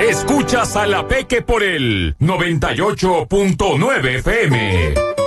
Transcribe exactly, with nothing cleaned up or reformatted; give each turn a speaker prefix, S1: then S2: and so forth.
S1: Escuchas a La Peque por el noventa y ocho punto nueve F M.